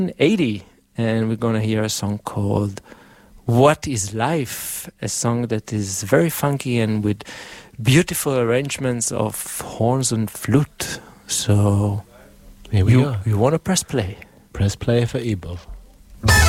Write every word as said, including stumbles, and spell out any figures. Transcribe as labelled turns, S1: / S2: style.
S1: eighty, and we're going to hear a song called What is Life, a song that is very funky and with beautiful arrangements of horns and flute. So
S2: here we
S1: you,
S2: go.
S1: You want to press play?
S2: Press play for Ebov.